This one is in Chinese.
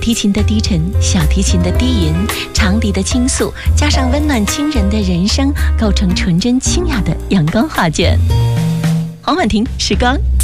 提琴的低沉，小提琴的低吟，长笛的倾诉，加上温暖亲人的人声，构成纯真清雅的阳光画卷。黄婉婷时光